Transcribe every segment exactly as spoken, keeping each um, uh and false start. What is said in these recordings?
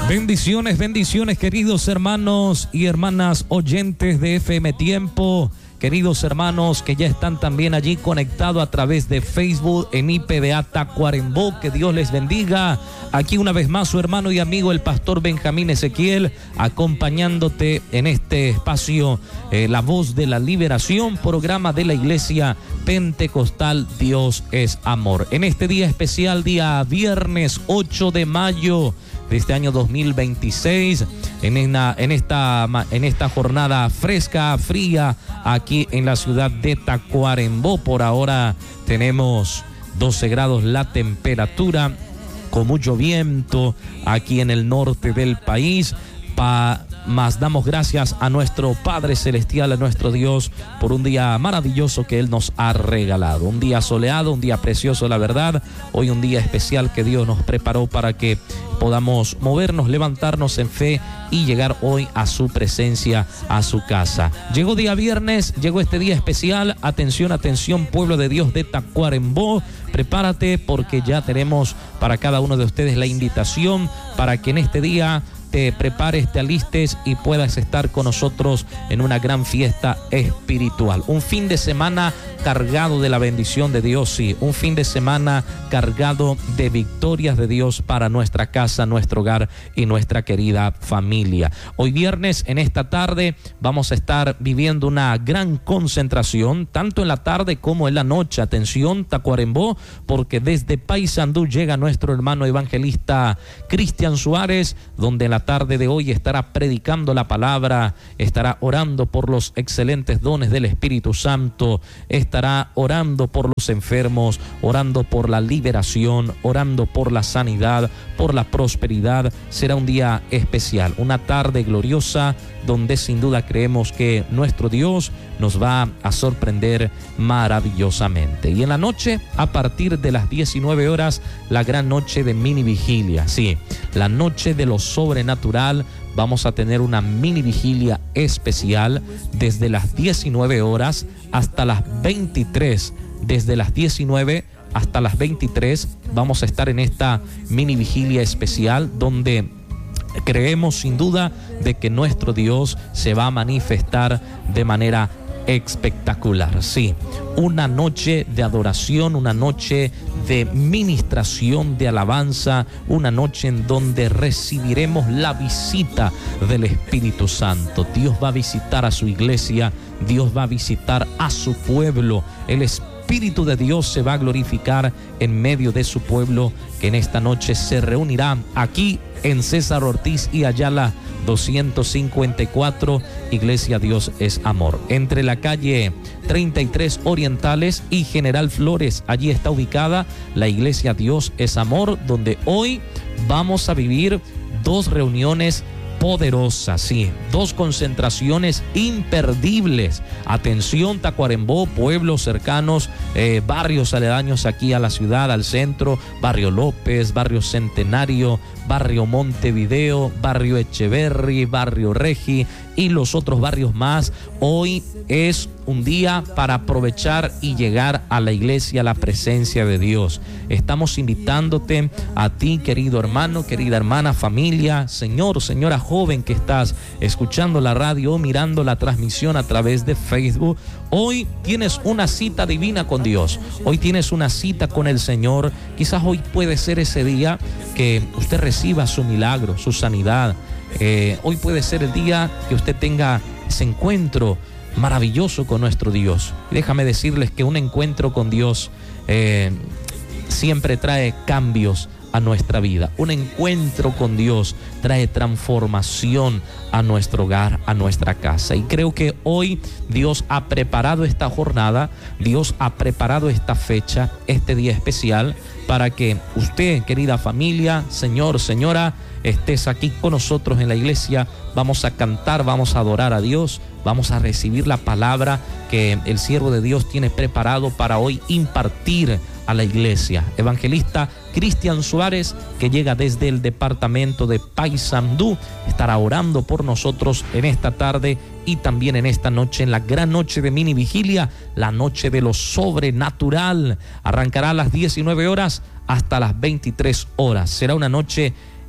Bendiciones, bendiciones, queridos hermanos y hermanas oyentes de F M Tiempo. Queridos hermanos que ya están también allí conectados a través de Facebook en I P D A Tacuarembó, que Dios les bendiga. Aquí una vez más su hermano y amigo el pastor Benjamín Ezequiel, acompañándote en este espacio, eh, La Voz de la Liberación, programa de la Iglesia Pentecostal Dios es Amor. En este día especial, día viernes ocho de mayo de este año dos mil veintiséis, en, una, en, esta, en esta jornada fresca, fría, aquí en la ciudad de Tacuarembó. Por ahora tenemos doce grados la temperatura, con mucho viento aquí en el norte del país. Pa, más damos gracias a nuestro Padre Celestial, a nuestro Dios, por un día maravilloso que Él nos ha regalado. Un día soleado, un día precioso, la verdad. Hoy un día especial que Dios nos preparó para que podamos movernos, levantarnos en fe y llegar hoy a su presencia, a su casa. Llegó día viernes, llegó este día especial. Atención, atención, pueblo de Dios de Tacuarembó. Prepárate porque ya tenemos para cada uno de ustedes la invitación para que en este día te prepares, te alistes y puedas estar con nosotros en una gran fiesta espiritual. Un fin de semana cargado de la bendición de Dios, sí. Un fin de semana cargado de victorias de Dios para nuestra casa, nuestro hogar y nuestra querida familia. Hoy viernes, en esta tarde, vamos a estar viviendo una gran concentración, tanto en la tarde como en la noche. Atención, Tacuarembó, porque desde Paysandú llega nuestro hermano evangelista Cristian Suárez, donde en la tarde de hoy estará predicando la palabra, estará orando por los excelentes dones del Espíritu Santo, estará orando por los enfermos, orando por la liberación, orando por la sanidad, por la prosperidad. Será un día especial, una tarde gloriosa, donde sin duda creemos que nuestro Dios nos va a sorprender maravillosamente. Y en la noche, a partir de las diecinueve horas, la gran noche de mini vigilia. Sí, la noche de lo sobrenatural. Vamos a tener una mini vigilia especial desde las diecinueve horas hasta las veintitrés. Desde las diecinueve hasta las veintitrés vamos a estar en esta mini vigilia especial, donde creemos sin duda de que nuestro Dios se va a manifestar de manera espectacular. Sí, una noche de adoración, una noche de ministración, de alabanza, una noche en donde recibiremos la visita del Espíritu Santo. Dios va a visitar a su iglesia, Dios va a visitar a su pueblo. El Espíritu de Dios se va a glorificar en medio de su pueblo, que en esta noche se reunirá aquí en César Ortiz y Ayala doscientos cincuenta y cuatro, Iglesia Dios es Amor, entre la calle treinta y tres Orientales y General Flores. Allí está ubicada la Iglesia Dios es Amor, donde hoy vamos a vivir dos reuniones poderosas, sí, dos concentraciones imperdibles. Atención, Tacuarembó, pueblos cercanos, eh, barrios aledaños aquí a la ciudad, al centro, Barrio López, Barrio Centenario, Barrio Montevideo, Barrio Echeverri, Barrio Regi y los otros barrios más. Hoy es un día para aprovechar y llegar a la iglesia, a la presencia de Dios. Estamos invitándote a ti, querido hermano, querida hermana, familia, señor, señora joven que estás escuchando la radio o mirando la transmisión a través de Facebook. Hoy tienes una cita divina con Dios. Hoy tienes una cita con el Señor. Quizás hoy puede ser ese día que usted reciba su milagro, su sanidad. Eh, hoy puede ser el día que usted tenga ese encuentro maravilloso con nuestro Dios. Y déjame decirles que un encuentro con Dios eh, siempre trae cambios a nuestra vida. Un encuentro con Dios trae transformación a nuestro hogar, a nuestra casa. Y creo que hoy Dios ha preparado esta jornada, Dios ha preparado esta fecha, este día especial, para que usted, querida familia, señor, señora, estés aquí con nosotros en la iglesia. Vamos a cantar, vamos a adorar a Dios, vamos a recibir la palabra que el siervo de Dios tiene preparado para hoy impartir a la iglesia. Evangelista Cristian Suárez, que llega desde el departamento de Paysandú, estará orando por nosotros en esta tarde y también en esta noche, en la gran noche de mini vigilia, la noche de lo sobrenatural. Arrancará a las diecinueve horas hasta las veintitrés horas. Será una noche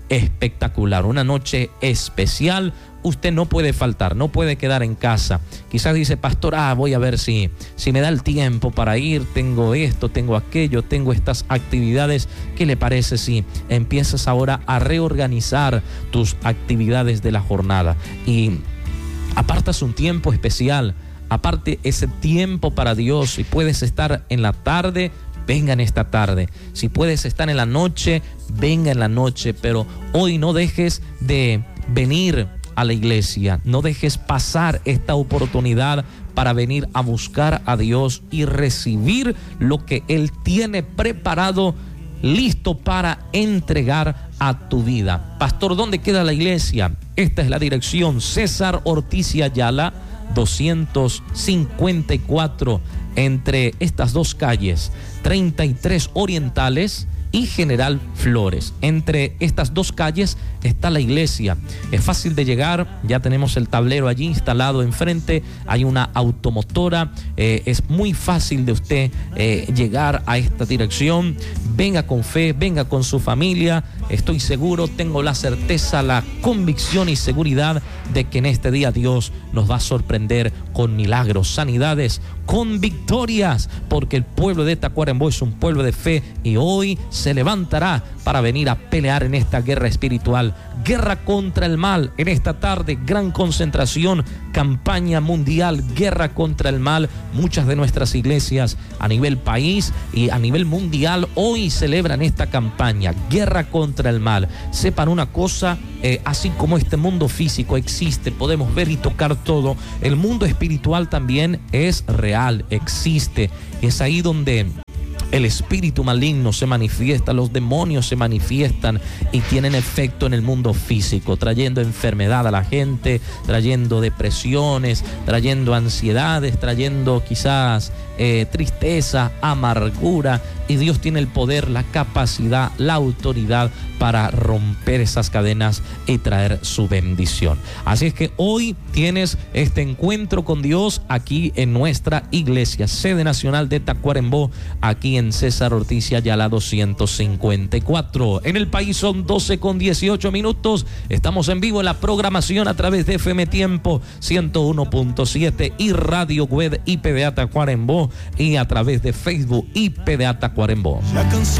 espectacular, una noche especial. Usted no puede faltar, no puede quedar en casa. Quizás dice, pastor, ah, voy a ver si, si me da el tiempo para ir, tengo esto, tengo aquello, tengo estas actividades. ¿Qué le parece si empiezas ahora a reorganizar tus actividades de la jornada y apartas un tiempo especial, aparte ese tiempo para Dios? Si puedes estar en la tarde, venga en esta tarde. Si puedes estar en la noche, venga en la noche. Pero hoy no dejes de venir a la iglesia, no dejes pasar esta oportunidad para venir a buscar a Dios y recibir lo que Él tiene preparado, listo para entregar a tu vida. Pastor, ¿dónde queda la iglesia? Esta es la dirección: César Ortiz y Ayala, doscientos cincuenta y cuatro, entre estas dos calles, treinta y tres Orientales y General Flores. Entre estas dos calles está la iglesia. Es fácil de llegar, ya tenemos el tablero allí instalado enfrente, hay una automotora, eh, es muy fácil de usted eh, llegar a esta dirección. Venga con fe, venga con su familia. Estoy seguro, tengo la certeza, la convicción y seguridad de que en este día Dios nos va a sorprender con milagros, sanidades, con victorias, porque el pueblo de Tacuarembó es un pueblo de fe y hoy se levantará para venir a pelear en esta guerra espiritual, guerra contra el mal. En esta tarde, gran concentración, campaña mundial, guerra contra el mal. Muchas de nuestras iglesias a nivel país y a nivel mundial hoy celebran esta campaña, guerra contra el mal. Sepan una cosa, eh, así como este mundo físico existe, podemos ver y tocar todo, el mundo espiritual también es real, existe. Es ahí donde el espíritu maligno se manifiesta, los demonios se manifiestan y tienen efecto en el mundo físico, trayendo enfermedad a la gente, trayendo depresiones, trayendo ansiedades, trayendo quizás eh, tristeza, amargura. Y Dios tiene el poder, la capacidad, la autoridad para romper esas cadenas y traer su bendición. Así es que hoy tienes este encuentro con Dios aquí en nuestra iglesia, sede nacional de Tacuarembó, aquí en César Ortiz y Ayala doscientos cincuenta y cuatro. En el país son doce con dieciocho minutos. Estamos en vivo en la programación a través de F M Tiempo ciento uno punto siete y Radio Web I P V A Tacuarembó, y a través de Facebook I P V A Tacuarembó.